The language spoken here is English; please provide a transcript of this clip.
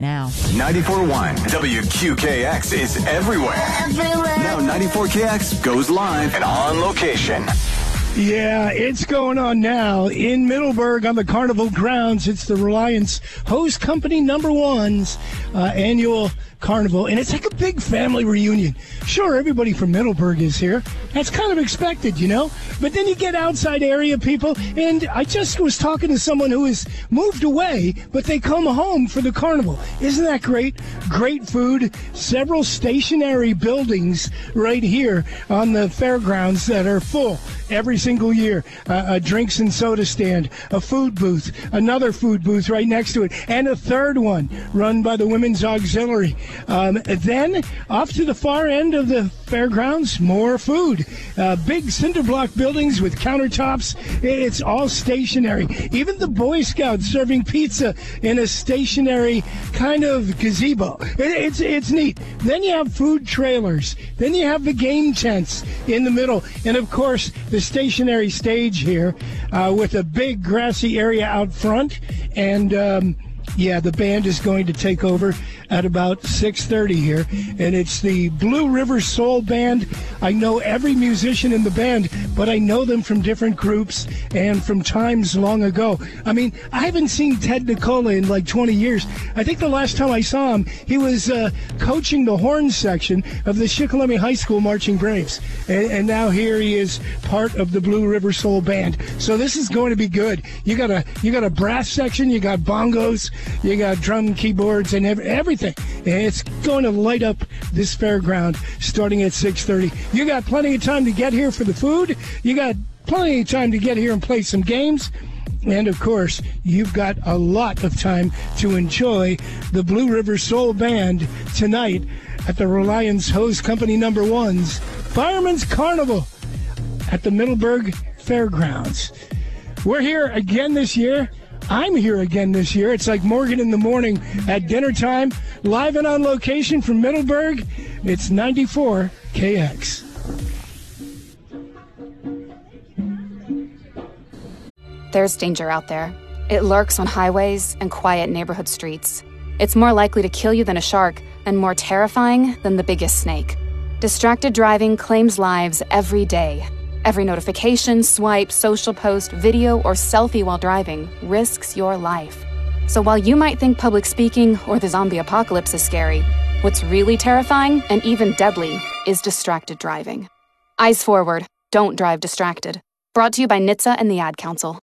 now. 94.1 WQKX is everywhere. Now 94KX goes live and on location. Yeah, it's going on now in Middleburg on the Carnival grounds. It's the Reliance Hose Company #1's annual carnival, and it's like a big family reunion. Sure, everybody from Middleburg is here. That's kind of expected, you know? But then you get outside area people, and I just was talking to someone who has moved away, but they come home for the carnival. Isn't that great? Great food, several stationary buildings right here on the fairgrounds that are full every single year. A drinks and soda stand, a food booth, another food booth right next to it, and a third one run by the Women's Auxiliary. Then off to the far end of the fairgrounds, more food. Big cinder block buildings with countertops. It's all stationary. Even the Boy Scouts serving pizza in a stationary kind of gazebo. It's neat. Then you have food trailers. Then you have the game tents in the middle. And, of course, the stationary stage here with a big grassy area out front. And, yeah, the band is going to take over at about 6:30 here, and it's the Blue River Soul Band. I know every musician in the band, but I know them from different groups and from times long ago. I mean, I haven't seen Ted Nicola in like 20 years. I think the last time I saw him, he was coaching the horn section of the Shikellamy High School Marching Braves, and now here he is part of the Blue River Soul Band. So this is going to be good. You got a brass section, you got bongos, you got drum keyboards and everything. And it's going to light up this fairground starting at 6:30. You got plenty of time to get here for the food. You got plenty of time to get here and play some games. And, of course, you've got a lot of time to enjoy the Blue River Soul Band tonight at the Reliance Hose Company #1's Fireman's Carnival at the Middleburg Fairgrounds. We're here again this year. I'm here again this year. It's like Morgan in the morning at dinner time, live and on location from Middleburg. It's 94KX. There's danger out there. It lurks on highways and quiet neighborhood streets. It's more likely to kill you than a shark, and more terrifying than the biggest snake. Distracted driving claims lives every day. Every notification, swipe, social post, video, or selfie while driving risks your life. So while you might think public speaking or the zombie apocalypse is scary, what's really terrifying and even deadly is distracted driving. Eyes forward, don't drive distracted. Brought to you by NHTSA and the Ad Council.